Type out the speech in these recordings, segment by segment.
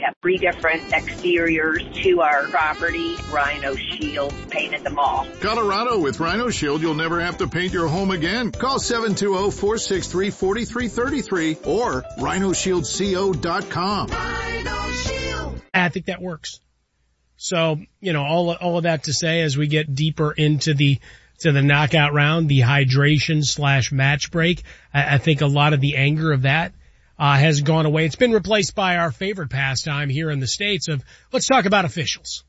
have 3 different exteriors to our property. Rhino Shield painted them all. Colorado, with Rhino Shield, you'll never have to paint your home again. Call 720-463-4333 or rhinoshieldco.com. Rhino Shield. I think that works. So, all of that to say, as we get deeper into the knockout round, the hydration / match break, I think a lot of the anger of that has gone away. It's been replaced by our favorite pastime here in the States of, let's talk about officials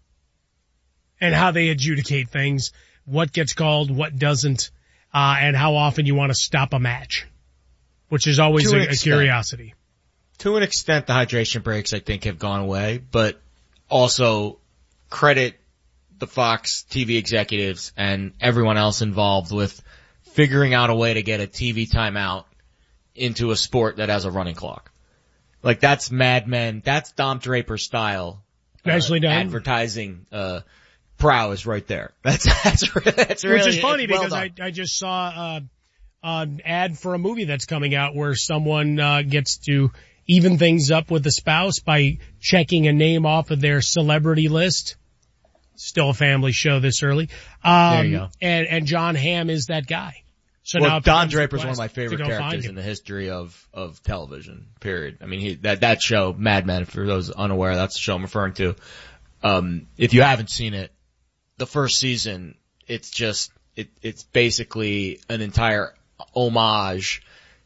and how they adjudicate things, what gets called, what doesn't, and how often you want to stop a match, which is always a curiosity. To an extent, the hydration breaks, I think, have gone away, but also credit the Fox TV executives and everyone else involved with figuring out a way to get a TV timeout into a sport that has a running clock. Like, that's Mad Men, that's Dom Draper style. Nicely done. Advertising, prowess right there. That's really, which is funny well because I just saw, an ad for a movie that's coming out where someone, gets to even things up with the spouse by checking a name off of their celebrity list. Still a family show this early. There you go. And John Hamm is that guy. So well, now Don Draper's one of my favorite characters in the history of television, period. I mean, that show, Mad Men, for those unaware, that's the show I'm referring to. If you haven't seen it, the first season, it's basically an entire homage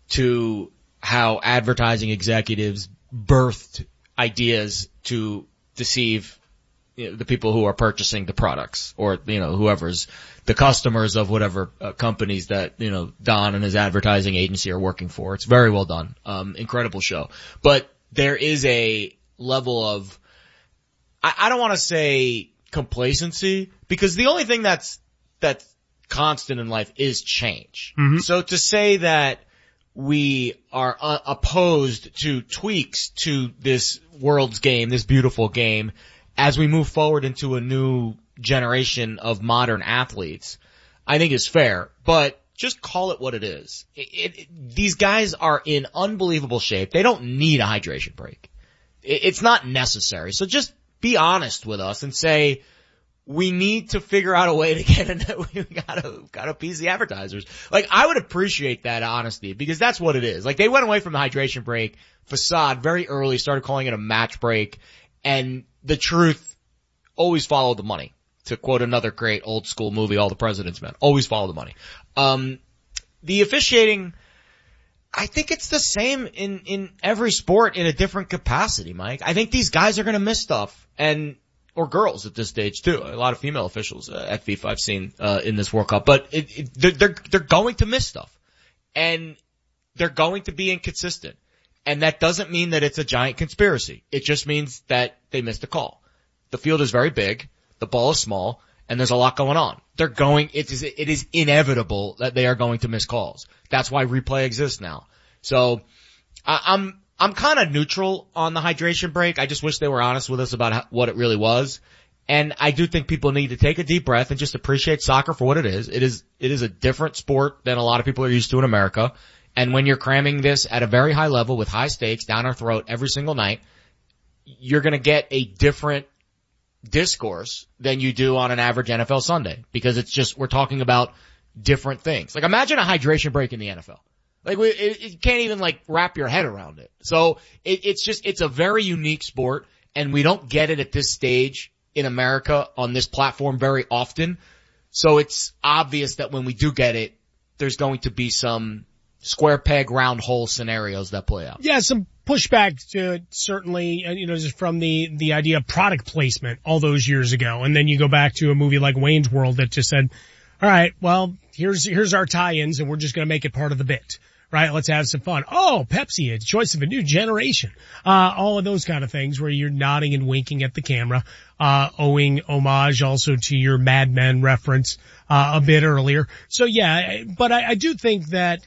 to how advertising executives birthed ideas to deceive the people who are purchasing the products, or, whoever's the customers of whatever companies that, Don and his advertising agency are working for. It's very well done. Incredible show. But there is a level of, I don't want to say complacency, because the only thing that's constant in life is change. Mm-hmm. So to say that we are opposed to tweaks to this world's game, this beautiful game, as we move forward into a new generation of modern athletes, I think is fair, but just call it what it is. These guys are in unbelievable shape. They don't need a hydration break. It's not necessary. So just be honest with us and say, we need to figure out a way to we gotta appease the advertisers. Like, I would appreciate that honesty, because that's what it is. Like, they went away from the hydration break facade very early, started calling it a match break, and the truth always followed the money. To quote another great old school movie, All the President's Men, always follow the money. The officiating, I think it's the same in every sport in a different capacity, Mike. I think these guys are gonna miss stuff, or girls at this stage too. A lot of female officials at FIFA I've seen in this World Cup, but they're going to miss stuff, and they're going to be inconsistent. And that doesn't mean that it's a giant conspiracy. It just means that they missed a call. The field is very big, the ball is small, and there's a lot going on. It is inevitable that they are going to miss calls. That's why replay exists now. So, I'm kind of neutral on the hydration break. I just wish they were honest with us about what it really was. And I do think people need to take a deep breath and just appreciate soccer for what it is. It is a different sport than a lot of people are used to in America. And when you're cramming this at a very high level with high stakes down our throat every single night, you're going to get a different discourse than you do on an average NFL Sunday, because we're talking about different things. Like, imagine a hydration break in the NFL. Like, you can't even wrap your head around it. So it's a very unique sport, and we don't get it at this stage in America on this platform very often. So it's obvious that when we do get it, there's going to be some square peg, round hole scenarios that play out. Yeah, some pushback to it, certainly, just from the idea of product placement all those years ago. And then you go back to a movie like Wayne's World that just said, all right, well, here's our tie-ins, and we're just going to make it part of the bit. Right? Let's have some fun. Oh, Pepsi, a choice of a new generation. All of those kind of things where you're nodding and winking at the camera, owing homage also to your Mad Men reference, a bit earlier. So yeah, but I do think that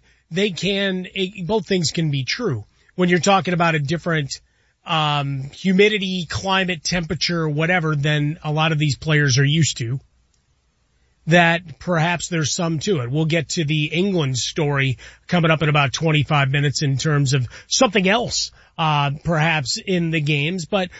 both things can be true when you're talking about a different, humidity, climate, temperature, whatever than a lot of these players are used to. That perhaps there's some to it. We'll get to the England story coming up in about 25 minutes in terms of something else, perhaps in the games, but